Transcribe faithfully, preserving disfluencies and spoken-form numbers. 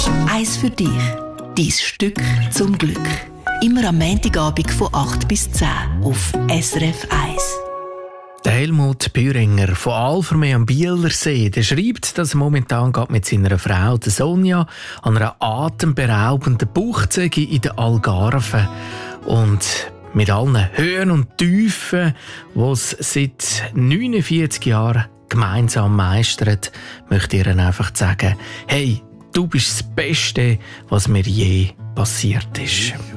Eins für dich. Dein Stück zum Glück. Immer am Montagabend von acht bis zehn auf S R F eins. Der Helmut Bühringer von Alvermee am Bielersee, der schreibt, dass er momentan gerade mit seiner Frau, der Sonja, an einer atemberaubenden Bucht sei in den Algarven. Und mit allen Höhen und Tiefen, die es seit neunundvierzig Jahren gemeinsam meistert, möchte ich ihr einfach sagen, hey, du bist das Beste, was mir je passiert ist.